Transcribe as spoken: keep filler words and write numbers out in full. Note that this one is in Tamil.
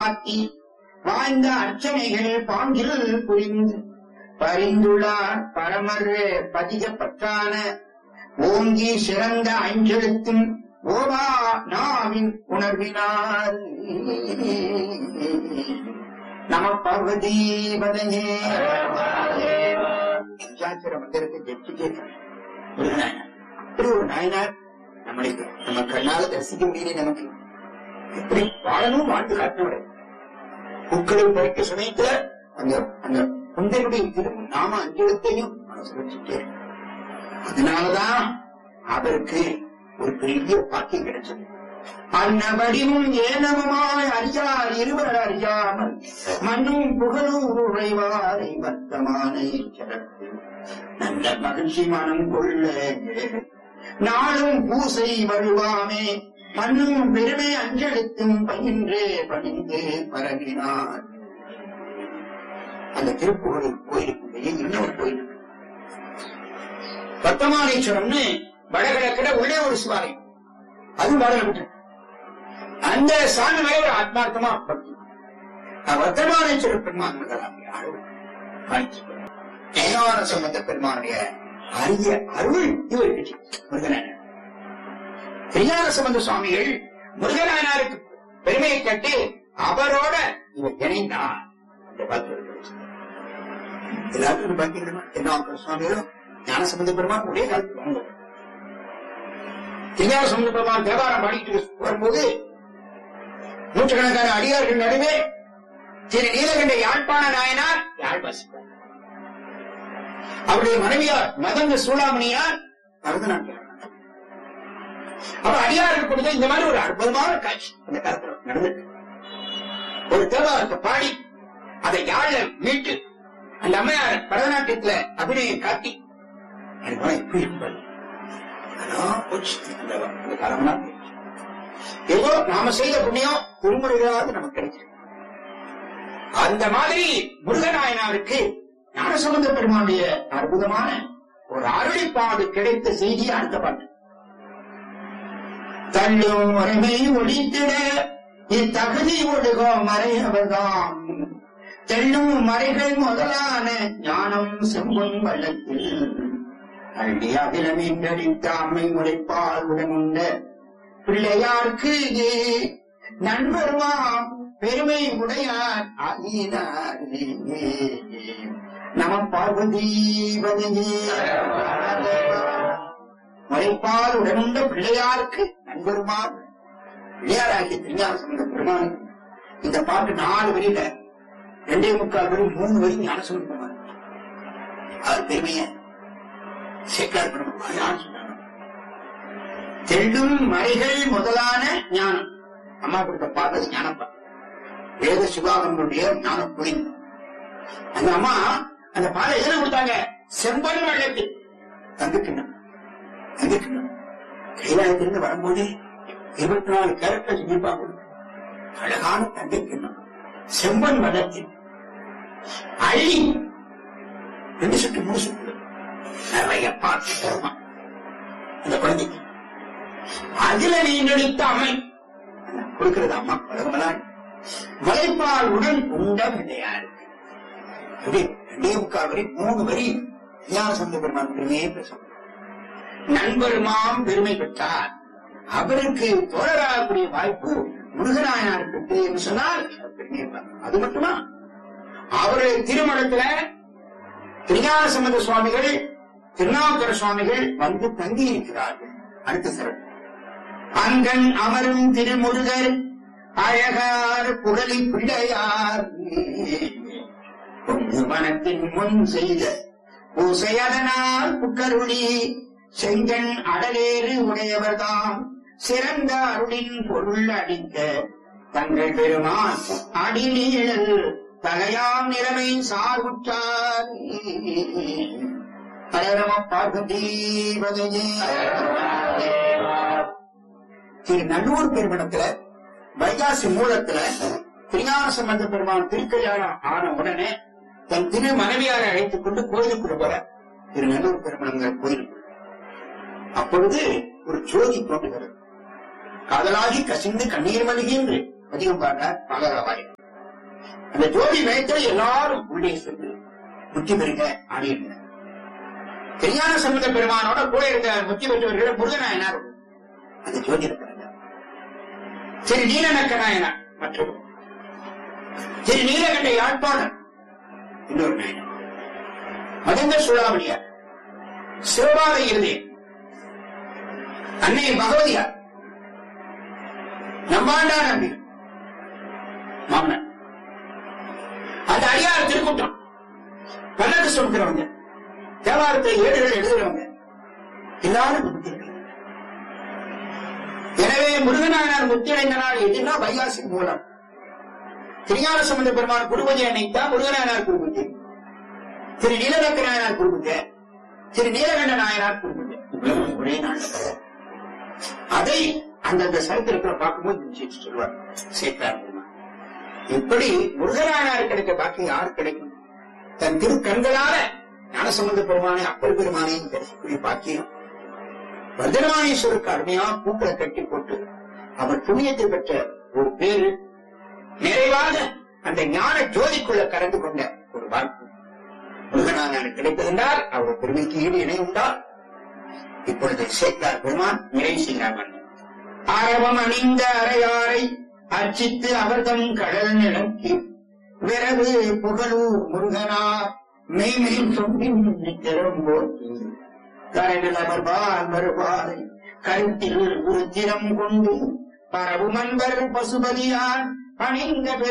அத்தி வாய்ந்த அர்ச்சனைகள் பாங்கில் புரிந்து பரிந்துள்ளார் பரமர் பதிக பற்றான ஓங்கி சிறந்த அஞ்செழுத்தும் ஓவா நாவின் உணர்வினார். நம பார்வதி பதங்கே. பஞ்சாட்சர மந்திரத்தை ஜெயிச்சு கேட்கிறேன். அப்படி ஒரு நாயனார் நம்மளுக்கு நம்ம கண்ணால தரிசிக்க முடியல. நமக்கு எப்படி வாழணும் வாழ்ந்து காட்டினவர். பூக்களை பறிக்க சமயத்துல அந்த அந்த குந்தனுடைய திரு நாம அஞ்செழுத்தையும் மனசு வச்சுட்டே. அதனாலதான் அவருக்கு ஒரு பெரிய பாக்கியம் கிடைச்சது. அன்னவடிவும் ஏனமுமாய் அறியார் இருவர் அறியாமல் மண்ணும் புகழும் உழைவாரை வர்த்தமான சிறப்பு நல்ல மகிழ்ச்சி மனம் கொள்ள நாளும் பூசை வருவாமே மண்ணும் பெருமை அஞ்செழுத்தும் பயின்றே பணிந்து பரவினார். அந்த திருப்புகழில் கோயிலுக்குள்ளேயே இன்னொரு கோயில் வர்த்தமானேஸ்வரம்னு வடகிழக்கிட உள்ளே ஒரு சிவாலயம், அது வடகிழக்கு. அந்த சாமி மேல ஒரு ஆத்மார்த்தமா பக்தி. வர்த்தமானேஸ்வர பெருமான் ஞான சம்பந்த பெருமானுடைய அரிய அருள் இவருக்கு முருகனார். திருஞான சம்பந்த சுவாமிகள் முருகனாருக்கு பெருமையை கட்டி அவரோட இவர் இணைந்தார். எல்லாருக்கும் பாக்கியமா திருநாவுக்கரசு சுவாமிகளும் ஞான சம்பந்த பெருமான் ஒரே காலத்தில் திருஞான சம்பந்த பெருமான் தேவாரம் பாடிட்டு வரும்போது நூற்றுக்கணக்கான அடியார்கள் நடுவே திரு நீலகண்ட யாழ்ப்பாண நாயனார் யாழ் வாசிப்பார். அவருடைய மனைவியார் மதங்க சூளாமணியார் பரதநாட்டியம். அப்ப அடியார்கள் கொடுத்த இந்த மாதிரி ஒரு அற்புதமான காட்சி அந்த காலத்தில் நடந்தது. ஒரு தேவாரத்தை பாடி அதை யாழ மீட்டு அந்த அம்மையார் பரதநாட்டியத்துல அபிநயம் காட்டி எப்படி இருப்பாரு. ஏதோ நாம செய்த புண்ணியம் திருமுறைகளாவது நமக்கு கிடைக்கும். அந்த மாதிரி முருகநாயனாருக்கு ஞானசம்பந்த பெருமானுடைய அற்புதமான ஒரு அருளிப்பாடு கிடைத்த செய்தி அடுத்த பாட்டு. தள்ளும் முறைமை ஒழித்திட இத்தகுதி ஒழுகோ மறையவர்தான் தெள்ளும் மறைகள் முதலான ஞானம் செம்பொன் வள்ளத்தில் அள்ளி அகிலமீண்டடித்த அம்மை முறைப்பால் உடனுண்ட பிள்ளையார்க்கு நண்பர்வாம் பெருமை உடையார் ஆகினார். நம பார்வதி முறைப்பால் உடனுண்ட பிள்ளையாருக்கு நண்பருமா பிள்ளையாராகிய திருஞான சம்பந்த பெருமான். இந்த பாட்டு நாலு வரியில ரெண்டே முக்கால் வரி மூணு வரி ஞான சம்பந்த பெருமான் அவர் பெருமைய சேக்கார் பெருமான் சொன்னாங்க. தெள்ளும் மறைகள் முதலான ஞானம் அம்மா கொடுத்த பாட்டு ஞானப்பா வேத சிவாகனுடைய ஞான புரிந்து அந்த அம்மா அந்த பாலை எதுல கொடுத்தாங்க? செம்பன் வெள்ளத்தில் தந்துக்கணும் தந்துக்கணும் கைலாயத்திலிருந்து வரும்போது இருபத்தி நாலு கேரக்டர் செஞ்சிருப்பாங்க. அழகான தந்துக்கணும் செம்பன் வெள்ளத்தில் அள்ளி ரெண்டு சுட்டு மூணு சுட்டு நிறைய பார்த்து தருமா அந்த குழந்தைக்கு. அதுல நீ நடித்த அம்மை கொடுக்கிறது அம்மா பழகமலான் மலைப்பால் உடன் உண்ட பிள்ளையாரு. ரெண்டே முக்கால் வரி மூணு வரி ஞான சம்பந்த பெருமான் பெருமையே பேசும். நண்பருமாம் பெருமை பெற்றார். அவருக்கு தோழராகக்கூடிய வாய்ப்பு முருகநாயனாருக்கு என்று சொன்னால் அது மட்டுமா? அவரு திருமணத்துல திருஞான சம்பந்த சுவாமிகள் திருநாவுக்கர சுவாமிகள் வந்து தங்கி இருக்கிறார்கள். அடுத்த சிறப்பு அங்கன் அமரும் திருமுருகர் அழகார் புகழி பிள்ளையார் மனத்தின் முன் செய்த பூசை அதனால் புக்கருளி செங்கன் அடலேறு உடையவர்தாம் சிறந்த அருளின் பொருள் அடிக்க தங்கள் பெருமான் அடிநீழல் தகையாம் நிலைமை சார்புற்றார். ஹரநம பார்வதி திரு நல்லூர் பெருமணத்துல வைகாசி மூலத்துல திருஞான சம்பந்த பெருமான் திருக்கல்யாணம் ஆன உடனே தன் திரு மனைவியாரை அழைத்துக் கொண்டு கோயிலுக்குள்ள போற திரு நல்லூர் பெருமணங்கிற கோயிலுக்கு. அப்பொழுது ஒரு ஜோதி தோன்றுகிறது. காதலாகி கசிந்து கண்ணீர் மல்கின்று அதிகம் பாடுறார் பாலராவாயர். அந்த ஜோதி வேகத்துல எல்லாரும் உள்ளே சென்று முத்தி பெருங்க ஆடியிருந்தார். திருஞான சம்பந்த பெருமானோட கூட இருக்க முத்தி பெற்றவர்கள் முருகநாயனார் அந்த ஜோதி இருக்கிறார். திரு நீலநக்க நாயனார் மற்றொரு, திரு நீலகண்ட யாழ்ப்பாணர் இன்னொரு நாயனார், மதங்க சூழாமணியார், சிவபாத இருதயம், அன்னை பகவதியார், நம்பாண்டா நம்பி மாமனர், அந்த அடியார் திருக்கூட்டம், பல்லக்கு சுமக்கிறவங்க, தேவாரத்தை ஏடுகள் எழுதுறவங்க எல்லாரும் முத்தி. எனவே முருகநாயனார் முத்தி அடைந்த நாள் எதுனா வைகாசி மூலம். திருஞான சம்பந்த பெருமான் குருபதி அன்னைத்தான் முருகநாயனார் குருபதி, திரு நீலநக்க நாயனார் குருபதி, திரு நீலகண்ட நாயனார் குருபதி ஒரே நாள். அதை அந்தந்த சரித்திரத்தை பார்க்கும்போது சொல்லுவார் சேர்த்தார் பெருமான். இப்படி முருகநாயனார் கிடைக்க பாக்கி யாரு கிடைக்கும்? தன் திரு கண்களால ஞானசம்பந்த பெருமானை அப்பர் பெருமானையும் கிடைக்கக்கூடிய பாக்கியம் வர்தனமானேஸ்வருக்கு அருமையா பூக்களை கட்டி போட்டு அவர் புண்ணியத்தை பெற்ற ஒரு பேரு நிறைவாக அந்த ஞான ஜோதிக்குள்ள கலந்து கொண்ட ஒரு வாய்ப்பு முருகநாயனார் கிடைத்ததென்றால் அவர் பெருமைக்கு ஈடு இணை உண்டால் இப்பொழுது சேர்த்தார் பெருமான் நிறைவு செய்கிறார். அரவம் அணிந்த அறையாரை அர்ச்சித்து அவர்தம் கடல் நிலக்கி விரவு புகழூர் முருகனார் மெய்மெயின் தொண்டின் நித்திரம் போட்டு கரைவில் அமர்வார் வருவாரை கருத்தில் உருத்திரம் கொண்டு பரவு மன்பர் பசுபதியார் அணிந்த